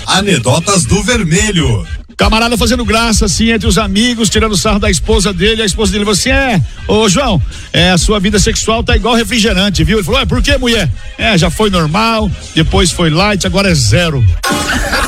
Anedotas do Vermelho. Camarada fazendo graça, assim, entre os amigos, tirando sarro da esposa dele. A esposa dele falou assim: ô João, a sua vida sexual tá igual refrigerante, viu? Ele falou: por que, mulher? Já foi normal, depois foi light, agora é zero.